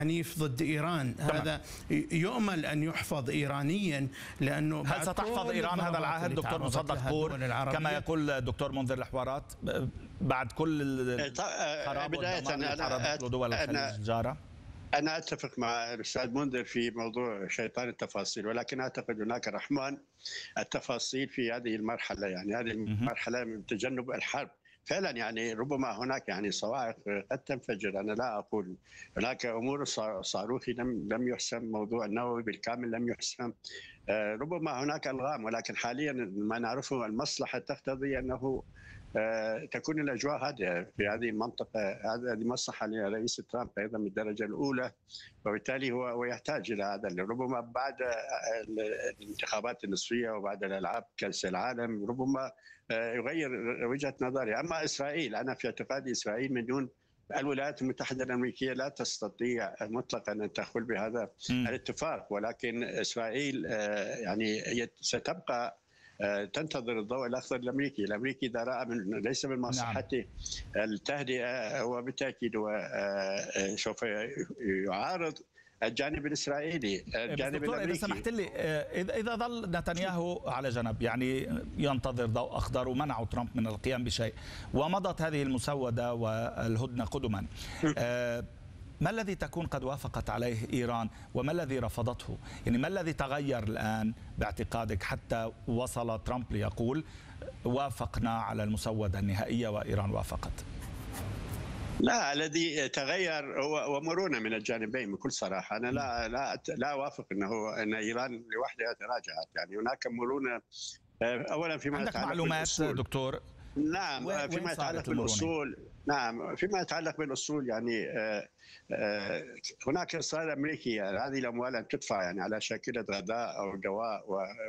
عنيف ضد إيران. هذا يؤمل أن يحفظ إيرانيا، لأنه هل ستحفظ إيران هذا العهد دكتور مصدق بور كما يقول الدكتور منذر الحوارات بعد كل الخراب والدمار اللي تعرضت له دول الخليج الجارة؟ أنا أتفق مع الأستاذ منذر في موضوع شيطان التفاصيل، ولكن أعتقد هناك رحمن التفاصيل في هذه المرحلة. يعني هذه المرحلة من تجنب الحرب فعلا، يعني ربما هناك يعني صواعق قد تنفجر. انا لا اقول هناك امور صاروخي لم يحسم، موضوع النووي بالكامل لم يحسم، ربما هناك الغام، ولكن حاليا ما نعرفه المصلحه تقتضي انه تكون الاجواء هادئه في هذه المنطقه. هذه مصلحه لرئيس ترامب ايضا من الدرجه الاولى، وبالتالي هو يحتاج الى هذا. ربما بعد الانتخابات النصفيه وبعد الالعاب كاس العالم ربما يغير وجهه نظري. اما اسرائيل، انا في اعتقادي اسرائيل من دون الولايات المتحده الامريكيه لا تستطيع مطلقا ان تدخل بهذا الاتفاق، ولكن اسرائيل يعني ستبقى تنتظر الضوء الاخضر الامريكي. الامريكي اذا راى ليس من مصلحته التهدئه وبالتاكيد سوف يعارض الجانب الاسرائيلي. الجانب الامريكي اذا سمحت لي، اذا ظل نتنياهو على جنب يعني ينتظر ضوء اخضر ومنعوا ترامب من القيام بشيء ومضت هذه المسوده والهدنه قدما، ما الذي تكون قد وافقت عليه إيران وما الذي رفضته؟ يعني ما الذي تغير الآن باعتقادك حتى وصل ترامب ليقول وافقنا على المسودة النهائية وإيران وافقت؟ لا، الذي تغير هو مرونة من الجانبين بكل صراحة. أنا لا أوافق أن إيران لوحدها تراجعت. يعني هناك مرونة أولا فيما يتعلق معلومات دكتور؟ نعم، فيما يتعلق بالأصول. نعم، فيما يتعلق بالأصول يعني هناك إصرار أمريكي هذه الأموال أن تدفع يعني على شاكلة غذاء أو دواء،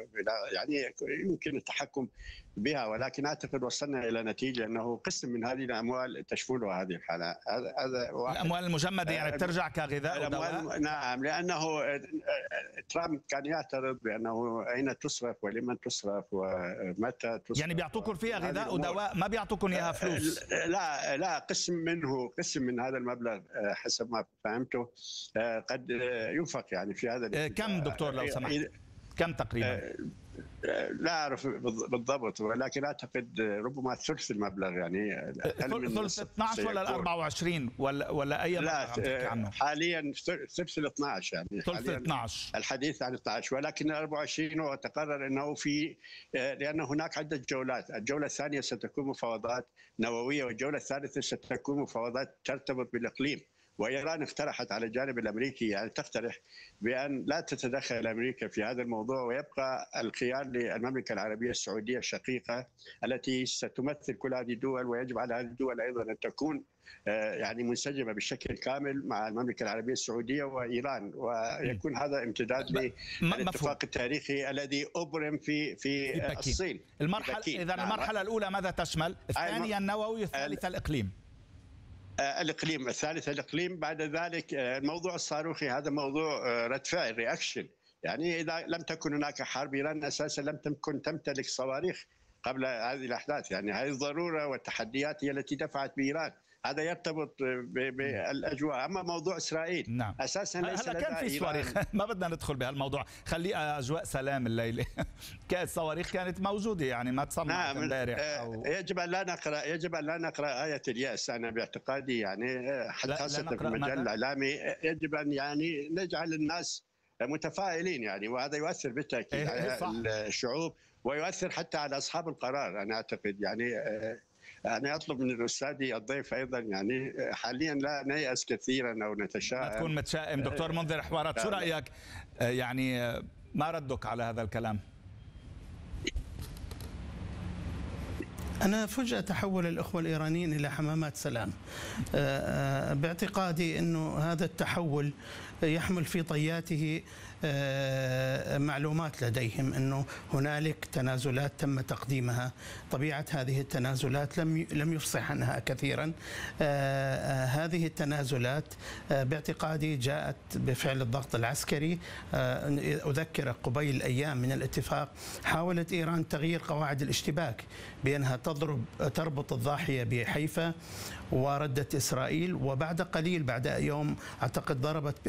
يعني يمكن التحكم بها، ولكن أعتقد وصلنا إلى نتيجة أنه قسم من هذه الأموال تشملها هذه الحالة. هذا الأموال المجمدة يعني بترجع كغذاء ودواء؟ نعم، لأنه ترامب كان يعترض بأنه أين تصرف ولمن تصرف ومتى تصرف. يعني بيعطوكم فيها غذاء ودواء، ما بيعطوكم إياها فلوس؟ لا، قسم من هذا المبلغ حسب ما فهمته قد ينفق يعني في هذا. كم دكتور لو سمحت؟ كم تقريبا؟ لا أعرف بالضبط، ولكن أعتقد ربما ثلث المبلغ. يعني ثلث 12 ولا 24 ولا أي مبلغ عم تحكي عنه؟ حاليا ثلث ال 12، يعني ثلث 12 الحديث عن 12، ولكن 24 هو تقرر أنه في لأن هناك عدة جولات. الجولة الثانية ستكون مفاوضات نووية، والجولة الثالثة ستكون مفاوضات ترتبط بالإقليم. وإيران اقترحت على الجانب الأمريكي، يعني تقترح بأن لا تتدخل أمريكا في هذا الموضوع ويبقى الخيار للمملكة العربية السعودية الشقيقة التي ستمثل كل هذه الدول، ويجب على هذه الدول أيضا أن تكون يعني منسجمة بشكل كامل مع المملكة العربية السعودية وإيران، ويكون هذا امتداد للاتفاق التاريخي الذي أبرم في الصين. إذا المرحلة الأولى ماذا تشمل؟ الثانية النووي، الثالثة الإقليم. الإقليم، الثالث الإقليم. بعد ذلك الموضوع الصاروخي هذا موضوع رد فعل، رياكشن. يعني إذا لم تكن هناك حرب، إيران أساسا لم تكن تمتلك صواريخ قبل هذه الأحداث. يعني هذه الضرورة والتحديات هي التي دفعت بإيران. هذا يرتبط بالاجواء. اما موضوع اسرائيل نعم. اساسا ليس هلا كان في صواريخ ما بدنا ندخل بهالموضوع، خليه اجواء سلام الليله. الصواريخ كانت موجوده يعني ما تصنعت امبارح. يجب ان لا نقرا ايه الياس. انا باعتقادي يعني خاصه في المجال الاعلامي يجب ان يعني نجعل الناس متفائلين، يعني وهذا يؤثر بالتاكيد على الشعوب ويؤثر حتى على اصحاب القرار. انا اعتقد يعني أنا أطلب من الأستاذ الضيف أيضا يعني حاليا لا نيأس كثيرا أو نتشائم. ما تكون متشائم. دكتور منذر حوارات، شو رأيك؟ يعني ما ردك على هذا الكلام؟ أنا فجأة تحول الأخوة الإيرانيين إلى حمامات سلام. باعتقادي أنه هذا التحول يحمل في طياته معلومات لديهم أنه هنالك تنازلات تم تقديمها. طبيعة هذه التنازلات لم يفصح عنها كثيرا. هذه التنازلات باعتقادي جاءت بفعل الضغط العسكري. أذكر قبيل أيام من الاتفاق حاولت إيران تغيير قواعد الاشتباك بأنها تربط الضاحية بحيفا، وردت إسرائيل، وبعد قليل بعد يوم أعتقد ضربت